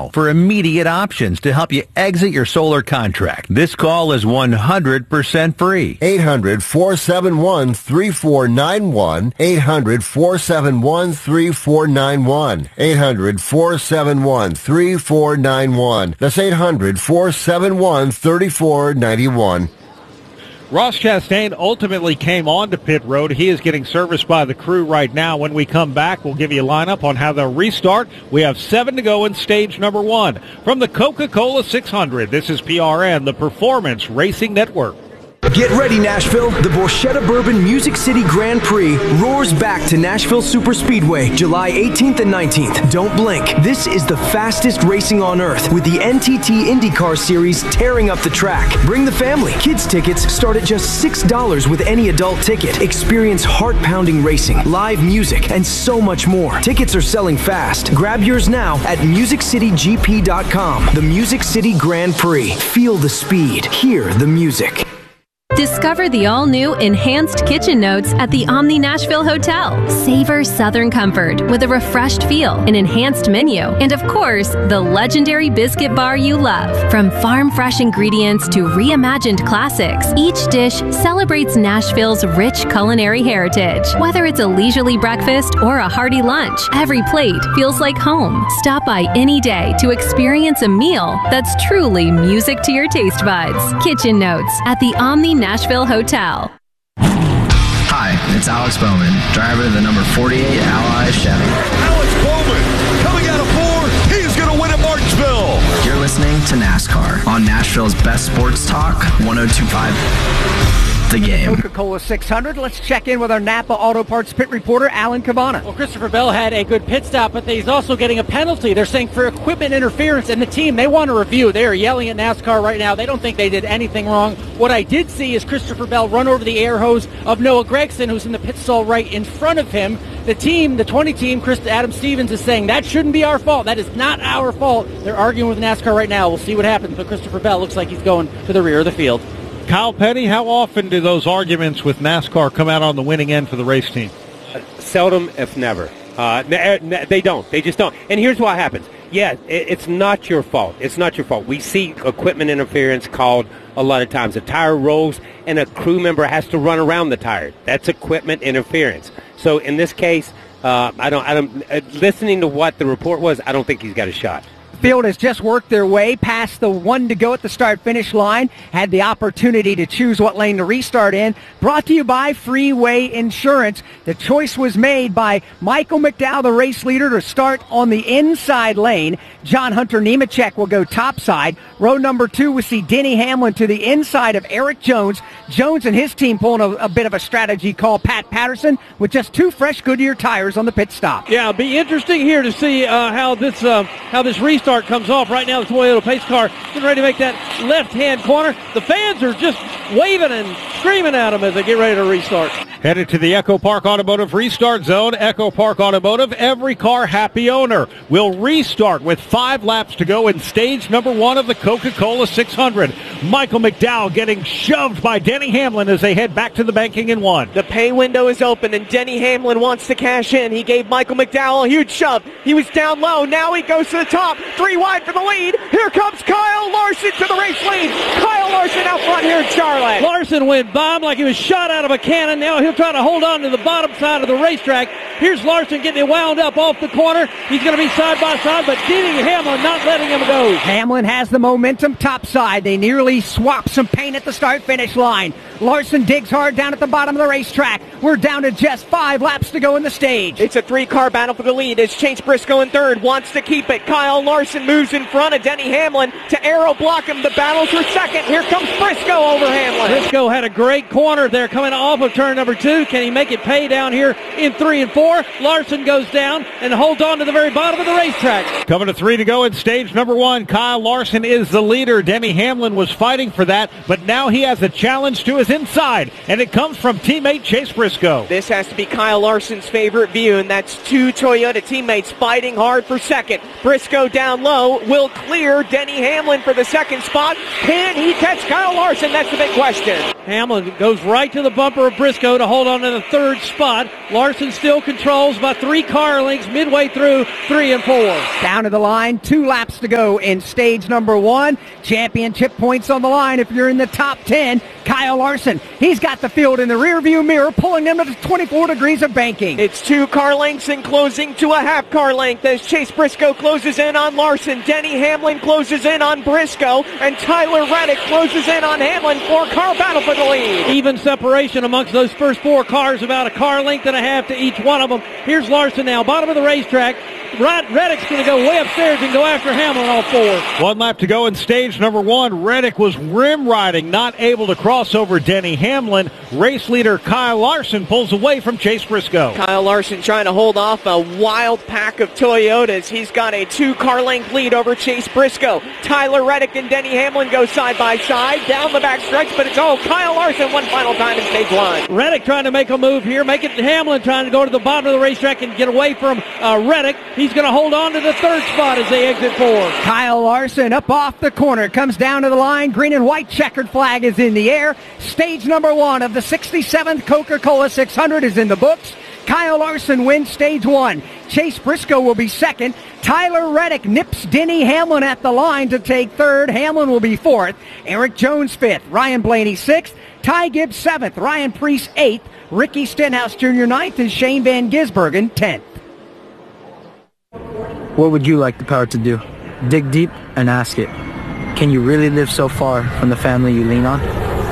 now for immediate options to help you exit your solar contract. This call is 100% free. 800-471-3491. 800-471-3491. 800-471-3491. That's 800-471-3491. Ross Chastain ultimately came onto pit road. He is getting serviced by the crew right now. When we come back, we'll give you a lineup on how they'll restart. We have 7 to go in stage number 1. From the Coca-Cola 600, this is PRN, the Performance Racing Network. Get ready, Nashville. The Borchetta Bourbon Music City Grand Prix roars back to Nashville Superspeedway, July 18th and 19th. Don't blink. This is the fastest racing on earth, with the NTT IndyCar Series tearing up the track. Bring the family. Kids tickets start at just $6 with any adult ticket. Experience heart-pounding racing, live music, and so much more. Tickets are selling fast. Grab yours now at MusicCityGP.com. The Music City Grand Prix. Feel the speed. Hear the music. Discover the all-new Enhanced Kitchen Notes at the Omni Nashville Hotel. Savor Southern comfort with a refreshed feel, an enhanced menu, and of course, the legendary biscuit bar you love. From farm-fresh ingredients to reimagined classics, each dish celebrates Nashville's rich culinary heritage. Whether it's a leisurely breakfast or a hearty lunch, every plate feels like home. Stop by any day to experience a meal that's truly music to your taste buds. Kitchen Notes at the Omni Nashville Hotel. Hi, it's Alex Bowman, driver of the number 48 Ally Chevy. Alex Bowman, coming out of 4, he's going to win at Martinsville. You're listening to NASCAR on Nashville's best sports talk, 102.5 The Game. Coca-Cola 600. Let's check in with our Napa Auto Parts pit reporter, Alan Cabana. Well, Christopher Bell had a good pit stop, but he's also getting a penalty. They're saying for equipment interference, and the team, they want a review. They are yelling at NASCAR right now. They don't think they did anything wrong. What I did see is Christopher Bell run over the air hose of Noah Gragson, who's in the pit stall right in front of him. The team, the 20 team, Adam Stevens, is saying that shouldn't be our fault. That is not our fault. They're arguing with NASCAR right now. We'll see what happens, but Christopher Bell looks like he's going to the rear of the field. Kyle Petty, how often do those arguments with NASCAR come out on the winning end for the race team? Seldom, if never. They don't. They just don't. And here's what happens. Yeah, it's not your fault. It's not your fault. We see equipment interference called a lot of times. A tire rolls and a crew member has to run around the tire. That's equipment interference. So in this case, I don't. Listening to what the report was, I don't think he's got a shot. Field has just worked their way past the 1 to go at the start-finish line, had the opportunity to choose what lane to restart in. Brought to you by Freeway Insurance. The choice was made by Michael McDowell, the race leader, to start on the inside lane. John Hunter Nemechek will go topside. Row number 2, we see Denny Hamlin to the inside of Eric Jones. Jones and his team pulling a bit of a strategy call. Pat Patterson with just 2 fresh Goodyear tires on the pit stop. Yeah, it'll be interesting here to see how this restart comes off. Right now, the Toyota pace car getting ready to make that left-hand corner. The fans are just waving and screaming at them as they get ready to restart. Headed to the Echo Park Automotive Restart Zone. Echo Park Automotive, every car happy owner, will restart with 5 laps to go in stage number 1 of the Coca-Cola 600. Michael McDowell getting shoved by Denny Hamlin as they head back to the banking in 1. The pay window is open, and Denny Hamlin wants to cash in. He gave Michael McDowell a huge shove. He was down low. Now he goes to the top. 3 wide for the lead. Here comes Kyle Larson to the race lead. Kyle Larson out front here in Charlotte. Larson went by him like he was shot out of a cannon. Now he'll try to hold on to the bottom side of the racetrack. Here's Larson getting it wound up off the corner. He's going to be side by side, but Denny Hamlin not letting him go. Hamlin has the momentum topside. They nearly swap some paint at the start-finish line. Larson digs hard down at the bottom of the racetrack. We're down to just 5 laps to go in the stage. It's a 3-car battle for the lead. It's Chase Briscoe in third, wants to keep it. Kyle Larson moves in front of Denny Hamlin to aero block him. The battle's for second. Here comes Briscoe over Hamlin. Briscoe had a great corner there coming off of turn number 2. Can he make it pay down here in 3 and 4? Larson goes down and holds on to the very bottom of the racetrack. Coming to 3 to go in stage number 1. Kyle Larson is the leader. Denny Hamlin was fighting for that, but now he has a challenge to his inside, and it comes from teammate Chase Briscoe. This has to be Kyle Larson's favorite view, and that's 2 Toyota teammates fighting hard for second. Briscoe down low will clear Denny Hamlin for the second spot. Can he catch Kyle Larson? That's the big question. Hamlin goes right to the bumper of Briscoe to hold on to the third spot. Larson still controls controls by 3 car lengths midway through 3 and 4. Down to the line, 2 laps to go in stage number 1. Championship points on the line if you're in the top 10. Kyle Larson, he's got the field in the rearview mirror, pulling them to 24 degrees of banking. It's 2 car lengths and closing to a half car length as Chase Briscoe closes in on Larson. Denny Hamlin closes in on Briscoe, and Tyler Reddick closes in on Hamlin. 4-car battle for the lead. Even separation amongst those first 4 cars, about a car length and a half to each one of them. Here's Larson now, bottom of the racetrack. Reddick's going to go way upstairs and go after Hamlin all 4. 1 lap to go in stage number 1. Reddick was rim riding, not able to cross over Denny Hamlin. Race leader Kyle Larson pulls away from Chase Briscoe. Kyle Larson trying to hold off a wild pack of Toyotas. He's got a 2-car length lead over Chase Briscoe. Tyler Reddick and Denny Hamlin go side by side down the back stretch, but it's all Kyle Larson one final time in stage 1. Reddick trying to make a move here, make it Hamlin trying to go to the bottom of the racetrack and get away from Reddick. He's going to hold on to the 3rd spot as they exit 4. Kyle Larson up off the corner, comes down to the line. Green and white checkered flag is in the air. Stage number 1 of the 67th Coca-Cola 600 is in the books. Kyle Larson wins stage 1. Chase Briscoe will be 2nd. Tyler Reddick nips Denny Hamlin at the line to take 3rd. Hamlin will be 4th. Eric Jones 5th. Ryan Blaney 6th. Ty Gibbs 7th. Ryan Preece 8th. Ricky Stenhouse Jr. 9th. And Shane Van Gisbergen 10th. What would you like the power to do? Dig deep and ask it. Can you really live so far from the family you lean on?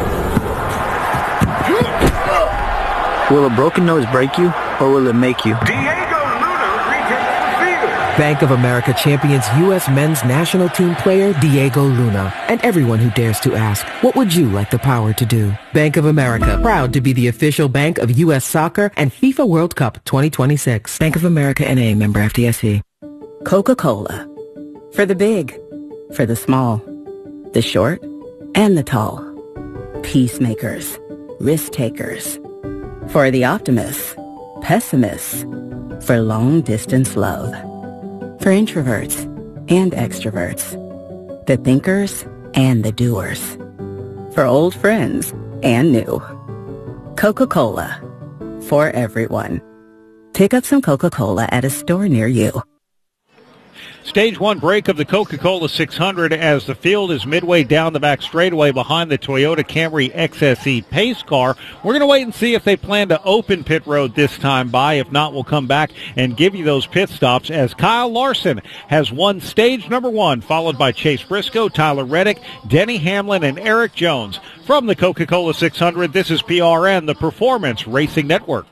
Will a broken nose break you, or will it make you? Diego Luna retakes the field. Bank of America champions U.S. men's national team player Diego Luna. And everyone who dares to ask, what would you like the power to do? Bank of America, proud to be the official bank of U.S. Soccer and FIFA World Cup 2026. Bank of America N.A., member FDIC. Coca-Cola. For the big, for the small, the short, and the tall. Peacemakers, risk-takers. For the optimists, pessimists. For long-distance love. For introverts and extroverts. The thinkers and the doers. For old friends and new. Coca-Cola. For everyone. Pick up some Coca-Cola at a store near you. Stage 1 break of the Coca-Cola 600 as the field is midway down the back straightaway behind the Toyota Camry XSE pace car. We're going to wait and see if they plan to open pit road this time by. If not, we'll come back and give you those pit stops as Kyle Larson has won stage number 1, followed by Chase Briscoe, Tyler Reddick, Denny Hamlin, and Eric Jones. From the Coca-Cola 600, this is PRN, the Performance Racing Network.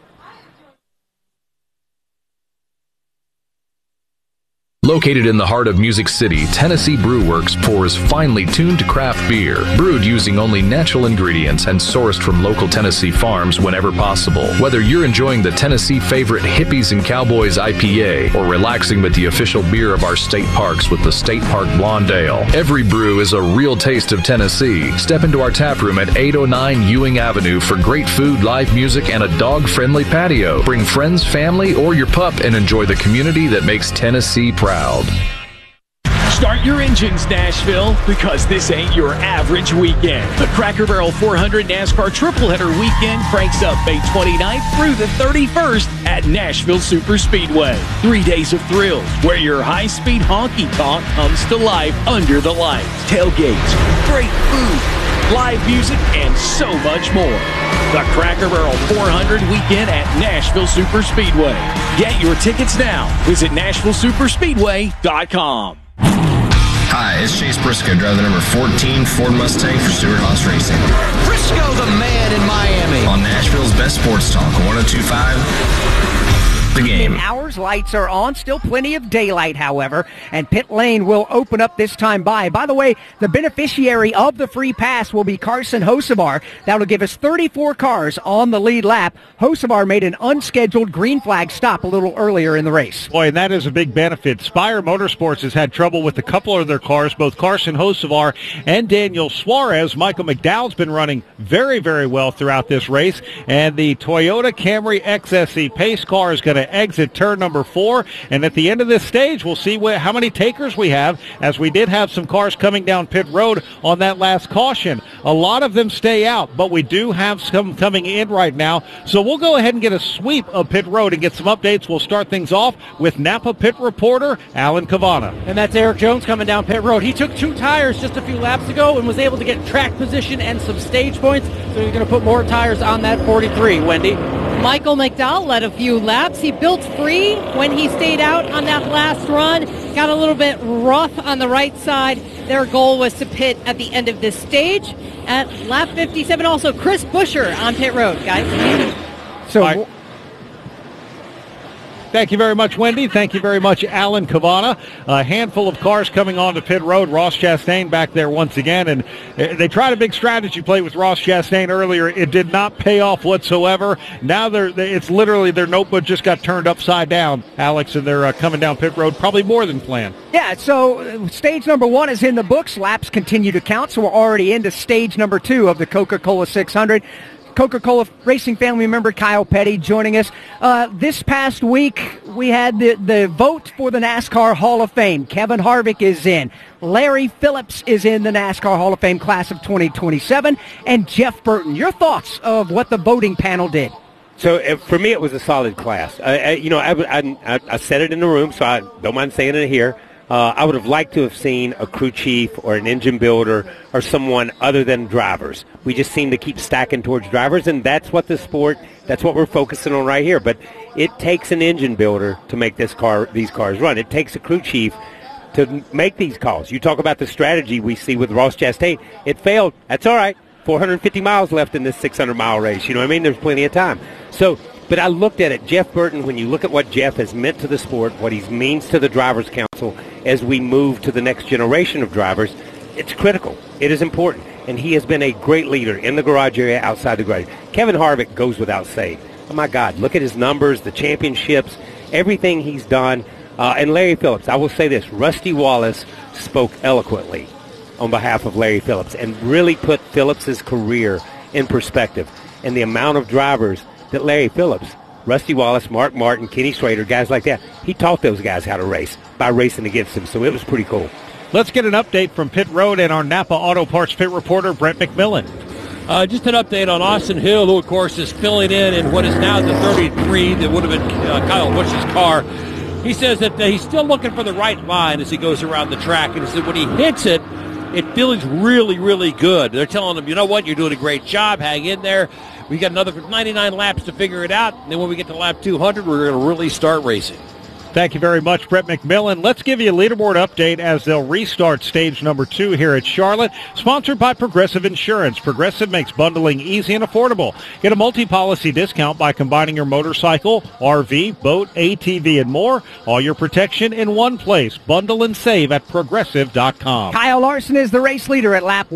Located in the heart of Music City, Tennessee Brew Works pours finely tuned craft beer, brewed using only natural ingredients and sourced from local Tennessee farms whenever possible. Whether you're enjoying the Tennessee favorite Hippies and Cowboys IPA or relaxing with the official beer of our state parks with the State Park Blonde Ale, every brew is a real taste of Tennessee. Step into our tap room at 809 Ewing Avenue for great food, live music, and a dog-friendly patio. Bring friends, family, or your pup and enjoy the community that makes Tennessee proud. Start your engines, Nashville, because this ain't your average weekend. The Cracker Barrel 400 NASCAR Triple Header Weekend cranks up May 29th through the 31st at Nashville Super Speedway. 3 days of thrills where your high-speed honky-tonk comes to life under the lights. Tailgates, great food, live music, and so much more. The Cracker Barrel 400 Weekend at Nashville Super Speedway. Get your tickets now. Visit NashvilleSuperspeedway.com. Hi, it's Chase Briscoe, driver number 14 Ford Mustang for Stewart Haas Racing. Briscoe, the man in Miami. On Nashville's best sports talk, 102.5. The game. Hours, lights are on. Still plenty of daylight, however, and pit lane will open up this time by. By the way, the beneficiary of the free pass will be Carson Hocevar. That'll give us 34 cars on the lead lap. Hocevar made an unscheduled green flag stop a little earlier in the race. Boy, and that is a big benefit. Spire Motorsports has had trouble with a couple of their cars, both Carson Hocevar and Daniel Suarez. Michael McDowell's been running very, very well throughout this race, and the Toyota Camry XSE pace car is going to exit turn number 4, and at the end of this stage we'll see how many takers we have, as we did have some cars coming down pit road on that last caution. A lot of them stay out, but we do have some coming in right now. So we'll go ahead and get a sweep of pit road and get some updates. We'll start things off with Napa pit reporter Alan Cavana. And that's Eric Jones coming down pit road. He took 2 tires just a few laps ago and was able to get track position and some stage points. So he's going to put more tires on that 43, Wendy. Michael McDowell led a few laps. He built free when he stayed out on that last run. Got a little bit rough on the right side. Their goal was to pit at the end of this stage at lap 57. Also, Chris Buescher on pit road, guys. So, thank you very much, Wendy. Thank you very much, Alan Cavana. A handful of cars coming onto pit road. Ross Chastain back there once again, and they tried a big strategy play with Ross Chastain earlier. It did not pay off whatsoever. Now it's literally their notebook just got turned upside down, Alex, and they're coming down pit road probably more than planned. Yeah, so stage number 1 is in the books. Laps continue to count, so we're already into stage number 2 of the Coca-Cola 600. Coca-Cola Racing family member Kyle Petty joining us. This past week, we had the vote for the NASCAR Hall of Fame. Kevin Harvick is in. Larry Phillips is in the NASCAR Hall of Fame class of 2027. And Jeff Burton. Your thoughts of what the voting panel did? So for me, it was a solid class. I said it in the room, so I don't mind saying it here. I would have liked to have seen a crew chief or an engine builder or someone other than drivers. We just seem to keep stacking towards drivers, and that's what the sport, that's what we're focusing on right here. But it takes an engine builder to make these cars run. It takes a crew chief to make these calls. You talk about the strategy we see with Ross Chastain. It failed. That's all right. 450 miles left in this 600-mile race. You know what I mean? There's plenty of time. So, but I looked at it. Jeff Burton, when you look at what Jeff has meant to the sport, what he means to the Drivers' Council as we move to the next generation of drivers, it's critical. It is important. And he has been a great leader in the garage area, outside the garage. Kevin Harvick goes without saying. Oh, my God, look at his numbers, the championships, everything he's done. And Larry Phillips, I will say this, Rusty Wallace spoke eloquently on behalf of Larry Phillips and really put Phillips's career in perspective. And the amount of drivers that Larry Phillips, Rusty Wallace, Mark Martin, Kenny Schrader, guys like that, he taught those guys how to race by racing against them. So it was pretty cool. Let's get an update from pit road and our Napa Auto Parts pit reporter, Brent McMillan. Just an update on Austin Hill, who, of course, is filling in what is now the 33 that would have been Kyle Busch's car. He says that he's still looking for the right line as he goes around the track. And he said when he hits it, it feels really, really good. They're telling him, you know what, you're doing a great job. Hang in there. We got another 99 laps to figure it out. And then when we get to lap 200, we're going to really start racing. Thank you very much, Brett McMillan. Let's give you a leaderboard update as they'll restart stage number 2 here at Charlotte. Sponsored by Progressive Insurance. Progressive makes bundling easy and affordable. Get a multi-policy discount by combining your motorcycle, RV, boat, ATV, and more. All your protection in one place. Bundle and save at Progressive.com. Kyle Larson is the race leader at lap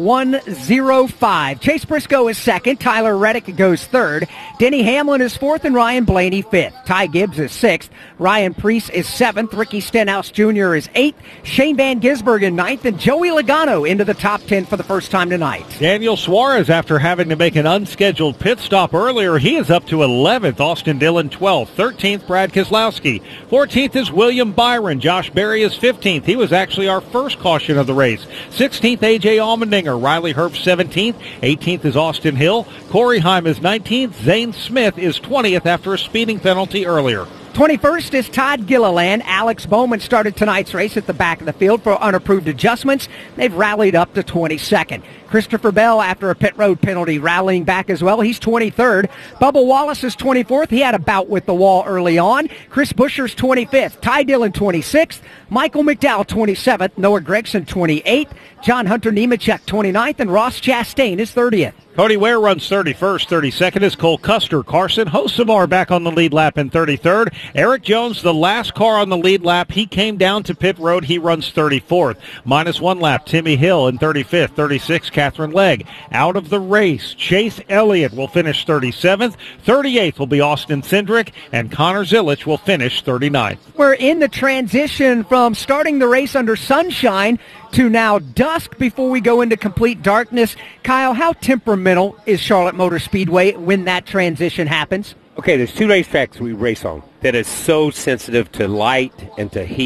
105. Chase Briscoe is second. Tyler Reddick goes third. Denny Hamlin is fourth and Ryan Blaney fifth. Ty Gibbs is sixth. Ryan Preece is seventh. Ricky Stenhouse Jr. is eighth. Shane Van Gisbergen in ninth. And Joey Logano into the top 10 for the first time tonight. Daniel Suarez, after having to make an unscheduled pit stop earlier, he is up to 11th. Austin Dillon 12th. 13th, Brad Keselowski. 14th is William Byron. Josh Berry is 15th. He was actually our first caution of the race. 16th, A.J. Allmendinger. Riley Herbst 17th. 18th is Austin Hill. Corey Heim is 19th. Zane Smith is 20th after a speeding penalty earlier. 21st is Todd Gilliland. Alex Bowman started tonight's race at the back of the field for unapproved adjustments. They've rallied up to 22nd. Christopher Bell, after a pit road penalty, rallying back as well. He's 23rd. Bubba Wallace is 24th. He had a bout with the wall early on. Chris Buescher's 25th. Ty Dillon 26th. Michael McDowell 27th. Noah Gragson 28th. John Hunter Nemechek 29th. And Ross Chastain is 30th. Cody Ware runs 31st. 32nd is Cole Custer. Carson Hocevar back on the lead lap in 33rd. Eric Jones, the last car on the lead lap. He came down to pit road. He runs 34th. Minus one lap, Timmy Hill in 35th. 36th, Catherine Legg. Out of the race, Chase Elliott will finish 37th. 38th will be Austin Cindric. And Connor Zilisch will finish 39th. We're in the transition from starting the race under sunshine to now dusk before we go into complete darkness. Kyle, how temperamental is Charlotte Motor Speedway when that transition happens? Okay, there's two racetracks we race on that is so sensitive to light and to heat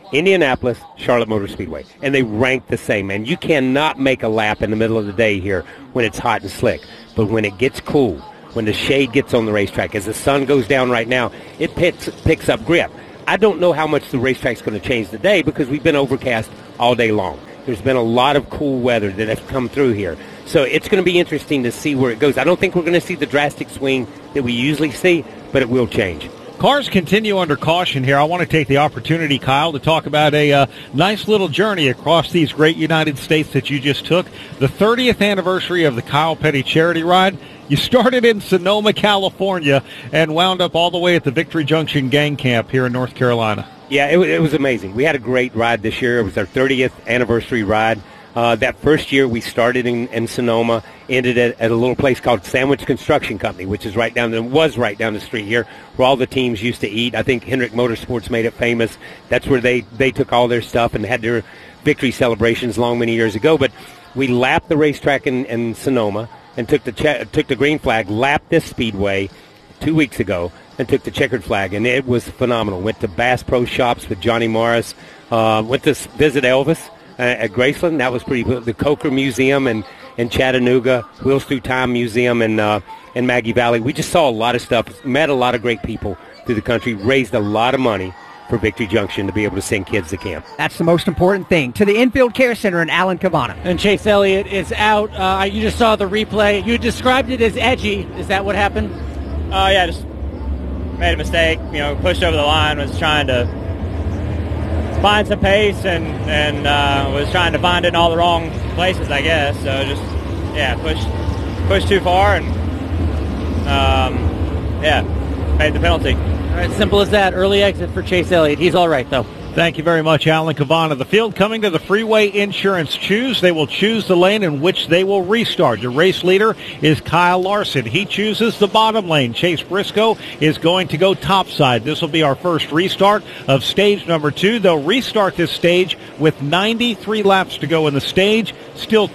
Indianapolis, Charlotte Motor Speedway, and they rank the same, man. You cannot make a lap in the middle of the day here when it's hot and slick. But when it gets cool, when the shade gets on the racetrack, as the sun goes down right now, it picks up grip. I don't know how much the racetrack's going to change today because we've been overcast all day long. There's been a lot of cool weather that has come through here. So it's going to be interesting to see where it goes. I don't think we're going to see the drastic swing that we usually see, but it will change. Cars continue under caution here. I want to take the opportunity, Kyle, to talk about a nice little journey across these great United States that you just took. The 30th anniversary of the Kyle Petty Charity Ride. You started in Sonoma, California, and wound up all the way at the Victory Junction Gang Camp here in North Carolina. Yeah, it was amazing. We had a great ride this year. It was our 30th anniversary ride. That first year we started in Sonoma, ended at a little place called Sandwich Construction Company, which is right down the street here, where all the teams used to eat. I think Hendrick Motorsports made it famous. That's where they took all their stuff and had their victory celebrations many years ago. But we lapped the racetrack in Sonoma and took the green flag, lapped this speedway 2 weeks ago, and took the checkered flag, and it was phenomenal. Went to Bass Pro Shops with Johnny Morris, went to visit Elvis at Graceland. That was pretty cool. The Coker Museum in Chattanooga, Wheels Through Time Museum in Maggie Valley. We just saw a lot of stuff, met a lot of great people through the country, raised a lot of money for Victory Junction to be able to send kids to camp. That's the most important thing. To the Infield Care Center in Alan Cavana. And Chase Elliott is out. You just saw the replay. You described it as edgy. Is that what happened? Yeah, just made a mistake. Pushed over the line, was trying to find some pace and was trying to find it in all the wrong places, I guess. So just, pushed too far and, made the penalty. All right, simple as that. Early exit for Chase Elliott. He's all right, though. Thank you very much, Alan Cavana. The field coming to the Freeway Insurance Choose. They will choose the lane in which they will restart. The race leader is Kyle Larson. He chooses the bottom lane. Chase Briscoe is going to go topside. This will be our first restart of stage number 2. They'll restart this stage with 93 laps to go in the stage. Still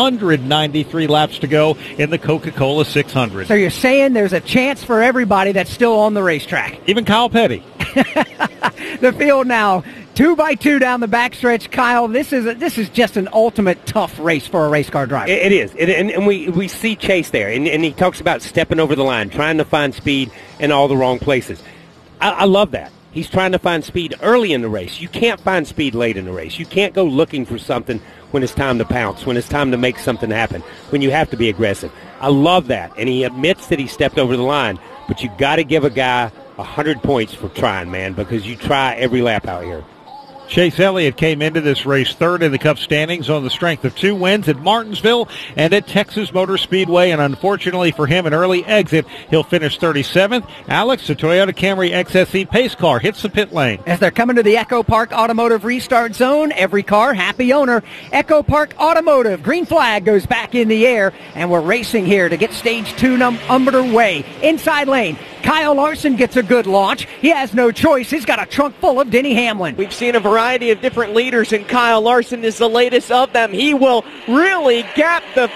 293 laps to go in the Coca-Cola 600. So you're saying there's a chance for everybody that's still on the racetrack? Even Kyle Petty. The field now, 2 by 2 down the backstretch. Kyle, this is just an ultimate tough race for a race car driver. It is, and we see Chase there, and he talks about stepping over the line, trying to find speed in all the wrong places. I love that. He's trying to find speed early in the race. You can't find speed late in the race. You can't go looking for something when it's time to pounce, when it's time to make something happen, when you have to be aggressive. I love that, and he admits that he stepped over the line, but you got to give a guy 100 points for trying, man, because you try every lap out here. Chase Elliott came into this race third in the Cup standings on the strength of 2 wins at Martinsville and at Texas Motor Speedway, and unfortunately for him, an early exit. He'll finish 37th. Alex, the Toyota Camry XSE pace car, hits the pit lane. As they're coming to the Echo Park Automotive restart zone, every car, happy owner. Echo Park Automotive, green flag goes back in the air, and we're racing here to get stage 2 underway. Inside lane, Kyle Larson gets a good launch. He has no choice. He's got a trunk full of Denny Hamlin. We've seen a variety of different leaders, and Kyle Larson is the latest of them. He will really gap the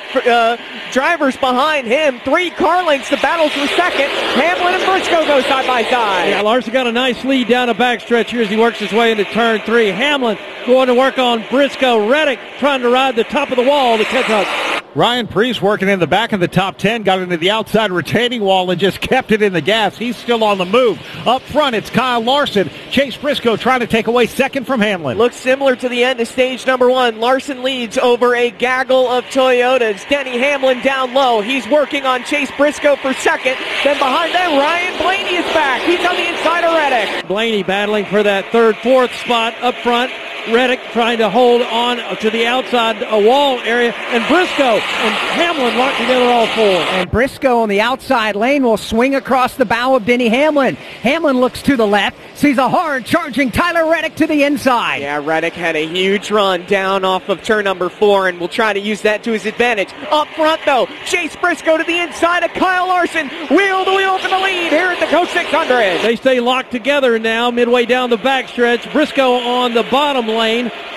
drivers behind him. 3 car lengths. The battles for second. Hamlin and Briscoe go side by side. Yeah, Larson got a nice lead down the backstretch here as he works his way into turn 3. Hamlin going to work on Briscoe. Reddick trying to ride the top of the wall to catch up. Ryan Preece working in the back of the top 10, got into the outside retaining wall and just kept it in the gas. He's still on the move. Up front, it's Kyle Larson. Chase Briscoe trying to take away second from Hamlin. Looks similar to the end of stage number 1. Larson leads over a gaggle of Toyotas. Denny Hamlin down low. He's working on Chase Briscoe for second. Then behind them, Ryan Blaney is back. He's on the inside of Reddick. Blaney battling for that 3rd, 4th spot up front. Reddick trying to hold on to the outside wall area, and Briscoe and Hamlin locked together all 4. And Briscoe on the outside lane will swing across the bow of Denny Hamlin. Hamlin looks to the left, sees a hard charging Tyler Reddick to the inside. Yeah, Reddick had a huge run down off of turn number 4, and will try to use that to his advantage. Up front, though, Chase Briscoe to the inside of Kyle Larson. Wheel to wheel for the lead here at the Coke 600. They stay locked together now midway down the backstretch. Briscoe on the bottom lane.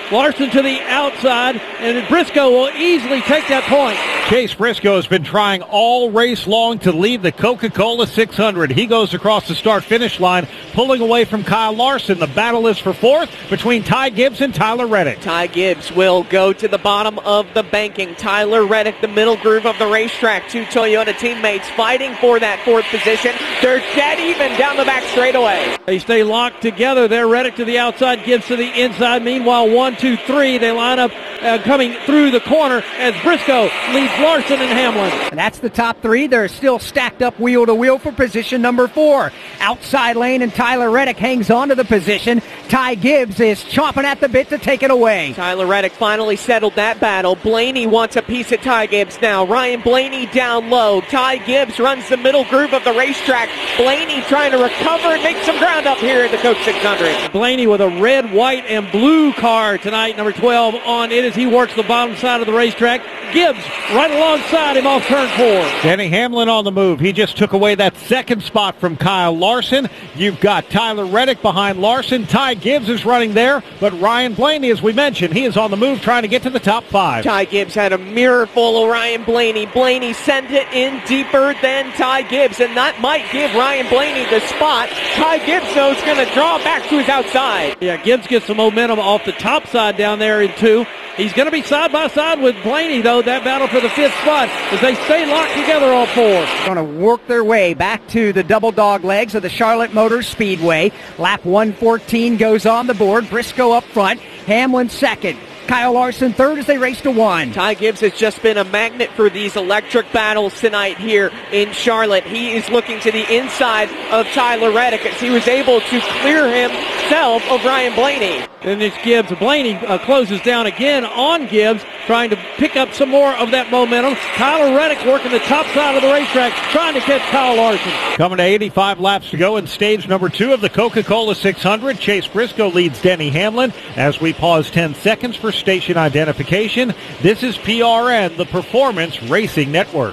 Larson to the outside, and Briscoe will easily take that point. Chase Briscoe has been trying all race long to lead the Coca-Cola 600. He goes across the start-finish line, pulling away from Kyle Larson. The battle is for fourth between Ty Gibbs and Tyler Reddick. Ty Gibbs will go to the bottom of the banking. Tyler Reddick, the middle groove of the racetrack. Two Toyota teammates fighting for that fourth position. They're dead even down the back straightaway. They stay locked together there. Reddick to the outside, Gibbs to the inside. Meanwhile, 1, 2, 3, they line up coming through the corner as Briscoe leads Larson and Hamlin. And that's the top three. They're still stacked up wheel to wheel for position number 4. Outside lane, and Tyler Reddick hangs on to the position. Ty Gibbs is chomping at the bit to take it away. Tyler Reddick finally settled that battle. Blaney wants a piece of Ty Gibbs now. Ryan Blaney down low. Ty Gibbs runs the middle groove of the racetrack. Blaney trying to recover and make some ground up here at the Coke 600. Blaney with a red, white, and blue car tonight, number 12 on it as he works the bottom side of the racetrack. Gibbs right alongside him off turn 4. Denny Hamlin on the move. He just took away that second spot from Kyle Larson. You've got Tyler Reddick behind Larson. Ty Gibbs is running there, but Ryan Blaney, as we mentioned, he is on the move trying to get to the top 5. Ty Gibbs had a mirror full of Ryan Blaney. Blaney sent it in deeper than Ty Gibbs, and that might give Ryan Blaney the spot. Ty Gibbs, though, is going to draw back to his outside. Yeah, Gibbs gets some momentum off the top side down there in 2. He's going to be side by side with Blaney, though, that battle for the 5th spot as they stay locked together all 4. Going to work their way back to the double dog legs of the Charlotte Motor Speedway. Lap 114 goes on the board. Briscoe up front. Hamlin second. Kyle Larson third as they race to 1. Ty Gibbs has just been a magnet for these electric battles tonight here in Charlotte. He is looking to the inside of Tyler Reddick as he was able to clear himself of Ryan Blaney. And it's Gibbs. Blaney closes down again on Gibbs, trying to pick up some more of that momentum. Tyler Reddick working the top side of the racetrack, trying to catch Kyle Larson. Coming to 85 laps to go in stage number 2 of the Coca-Cola 600. Chase Briscoe leads Denny Hamlin as we pause 10 seconds for station identification. This is PRN, the Performance Racing Network.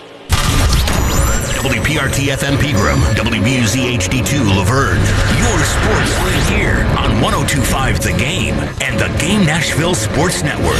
WPRT-FM Pegram, WBUZ HD2 Laverne. Your sports right here on 102.5 The Game and the Game Nashville Sports Network.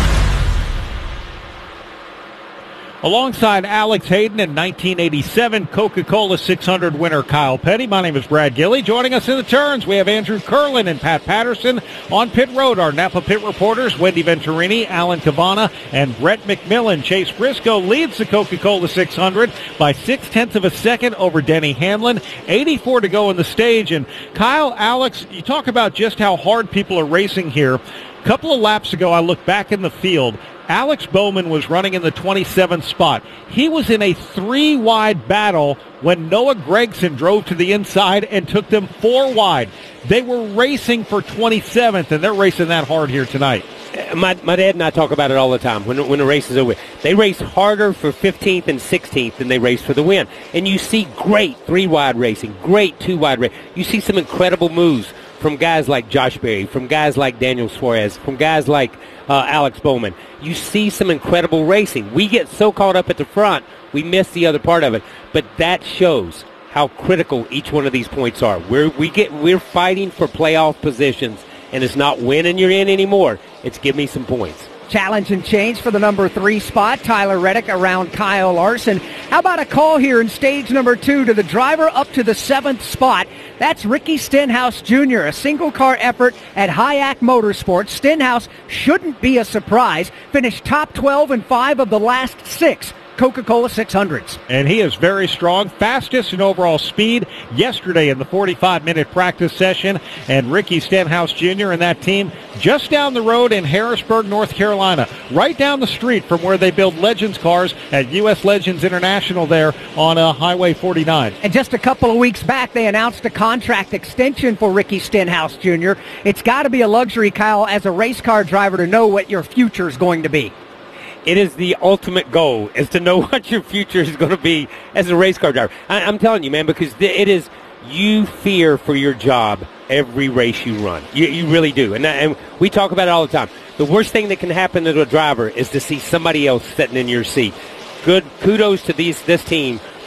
Alongside Alex Hayden and 1987 Coca-Cola 600 winner Kyle Petty, my name is Brad Gilley. Joining us in the turns, we have Andrew Curlin and Pat Patterson. On pit road, our Napa pit reporters, Wendy Venturini, Alan Cabana, and Brett McMillan. Chase Briscoe leads the Coca-Cola 600 by 0.6 of a second over Denny Hamlin. 84 to go in the stage. And Kyle, Alex, you talk about just how hard people are racing here. A couple of laps ago, I looked back in the field. Alex Bowman was running in the 27th spot. He was in a 3-wide battle when Noah Gragson drove to the inside and took them 4 wide. They were racing for 27th, and they're racing that hard here tonight. My dad and I talk about it all the time when the race is over. They race harder for 15th and 16th than they race for the win. And you see great 3-wide racing, great 2-wide racing. You see some incredible moves from guys like Josh Berry, from guys like Daniel Suarez, from guys like Alex Bowman. You see some incredible racing. We get so caught up at the front, we miss the other part of it. But that shows how critical each one of these points are. We're fighting for playoff positions, and it's not win and you're in anymore. It's give me some points. Challenge and change for the number 3 spot. Tyler Reddick around Kyle Larson. How about a call here in stage number 2 to the driver up to the 7th spot? That's Ricky Stenhouse Jr., a single-car effort at Hayek Motorsports. Stenhouse shouldn't be a surprise. Finished top 12 in 5 of the last 6 Coca-Cola 600s. And he is very strong, fastest in overall speed yesterday in the 45-minute practice session. And Ricky Stenhouse Jr. and that team just down the road in Harrisburg, North Carolina, right down the street from where they build Legends cars at U.S. Legends International there on Highway 49. And just a couple of weeks back, they announced a contract extension for Ricky Stenhouse Jr. It's got to be a luxury, Kyle, as a race car driver to know what your future is going to be. It is the ultimate goal, is to know what your future is going to be as a race car driver. I'm telling you, man, because it is, you fear for your job every race you run. You really do. And we talk about it all the time. The worst thing that can happen to a driver is to see somebody else sitting in your seat. Good kudos to this team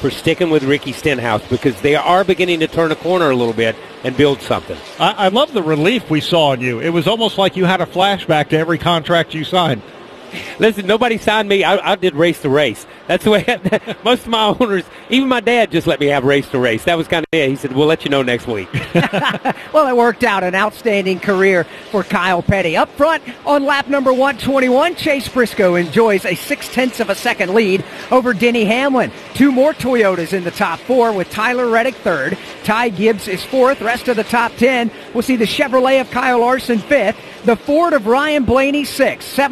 for sticking with Ricky Stenhouse because they are beginning to turn a corner a little bit and build something. I love the relief we saw in you. It was almost like you had a flashback to every contract you signed. Listen, nobody signed me. I did race to race. That's the way most of my owners, even my dad, just let me have race to race. That was kind of it. He said, we'll let you know next week. Well, it worked out. An outstanding career for Kyle Petty. Up front on lap number 121, Chase Briscoe enjoys a 0.6 of a second lead over Denny Hamlin. 2 more Toyotas in the top 4 with Tyler Reddick third. Ty Gibbs is 4th. Rest of the top 10, we'll see the Chevrolet of Kyle Larson 5th. The Ford of Ryan Blaney 6th.